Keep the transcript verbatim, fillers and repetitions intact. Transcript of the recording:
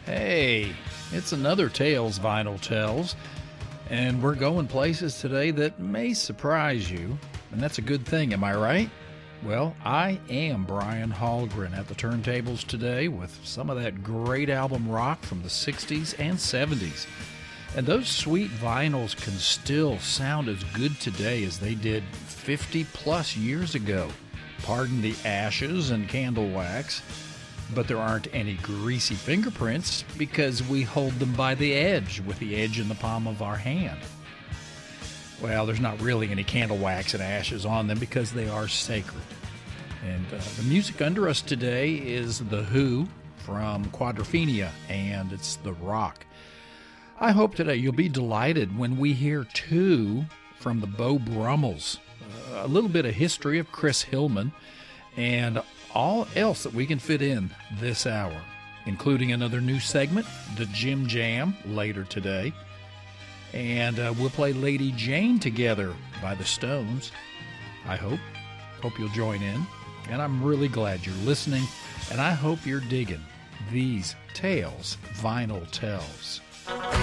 Hey, it's another Tales Vinyl Tells, and we're going places today that may surprise you, and that's a good thing, am I right? Well, I am Brian Hallgren at the turntables today with some of that great album rock from the sixties and seventies. And those sweet vinyls can still sound as good today as they did fifty plus years ago. Pardon the ashes and candle wax, but there aren't any greasy fingerprints because we hold them by the edge with the edge in the palm of our hand. Well, there's not really any candle wax and ashes on them because they are sacred. And uh, the music under us today is The Who from Quadrophenia, and it's The Rock. I hope today you'll be delighted when we hear two from the Beau Brummels, uh, a little bit of history of Chris Hillman, and all else that we can fit in this hour, including another new segment, the Jim Jam, later today. And uh, we'll play Lady Jane together by the Stones, I hope. Hope you'll join in. And I'm really glad you're listening, and I hope you're digging these Tales Vinyl Tells.